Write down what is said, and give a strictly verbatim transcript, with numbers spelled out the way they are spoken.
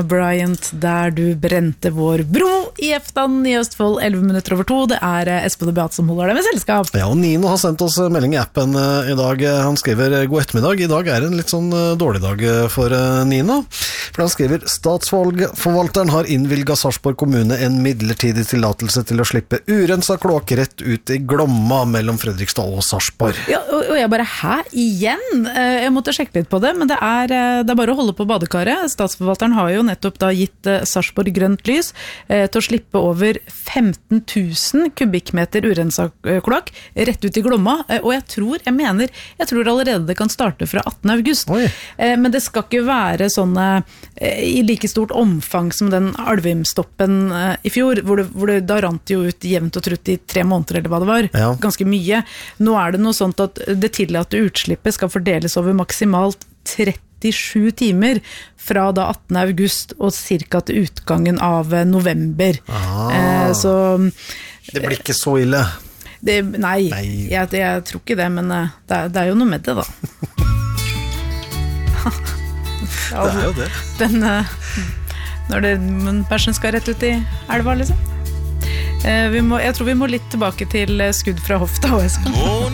Bryant, der du brente vår bro i Eftan i Østfold, elleve minutter over to. Det er Espen og Beat som holder deg med selskap. Ja, og Nino har sendt oss melding i appen i dag. Han skriver, god ettermiddag. I dag er en litt sånn dårlig dag for Nino. For han skriver, statsforvalteren har innvilget Sarpsborg kommune en midlertidig tillatelse til å slippe urensa kloakk rett ut i Glomma mellom Fredrikstad og Sarpsborg. Ja, og jeg bare, hæ? Igjen? Jeg måtte sjekke litt på det, men det er, det er bare å holde på badekaret. Statsforvalteren har jo nettopp da gitt Sarpsborg grønt lys eh, til å slippe over femten tusen kubikkmeter urensa kloakk rett ut i Glomma, eh, og jeg tror, jeg mener, jeg tror allerede det kan starte fra attende august. Eh, men det skal ikke være sånne eh, i like stort omfang som den Alvimstoppen eh, i fjor, hvor det, hvor det da rant jo ut jevnt og trutt i tre måneder eller hva det var. Ja. Ganske mye. Nå er det noe sånt at det tillatte utslippet skal fordeles over maksimalt trettisju timer fra da attende august og cirka til utgangen av november. Ah, eh, så det blir ikke så ille. Det, nei, nei. Jeg, jeg tror ikke det, men det er, det er jo noe med det da. Ja, det er jo det. Den, når det, bæsjen skal rett ut i elva, liksom. Eh, vi må, jeg tror vi må litt tilbake til skudd fra hofta, Espen.